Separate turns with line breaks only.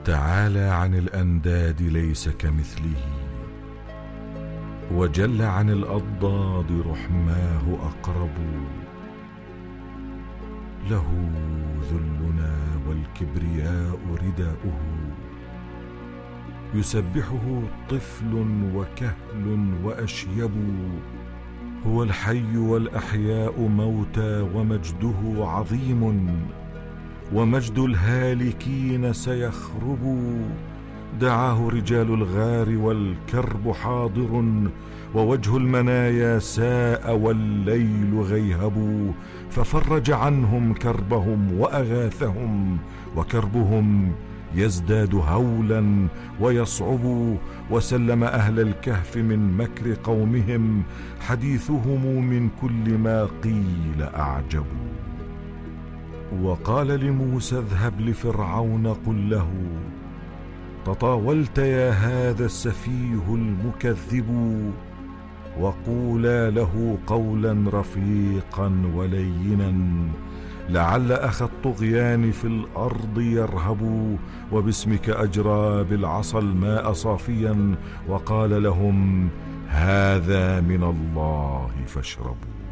تعالى عن الأنداد ليس كمثله، وجل عن الأضداد رحماه أقرب. له ذلنا والكبرياء رداؤه، يسبحه طفل وكهل وأشيب. هو الحي والأحياء موتى، ومجده عظيم، ومجد الهالكين سيخرب. دعاه رجال الغار والكرب حاضر، ووجه المنايا ساء والليل غيهب. ففرج عنهم كربهم وأغاثهم، وكربهم يزداد هولا ويصعب. وسلم أهل الكهف من مكر قومهم، حديثهم من كل ما قيل أعجب. وقال لموسى اذهب لفرعون قل له تطاولت يا هذا السفيه المكذب. وقولا له قولا رفيقا ولينا، لعل أخ الطغيان في الأرض يرهب. وباسمك أجرى بالعصا الماء صافيا، وقال لهم هذا من الله فاشربوا.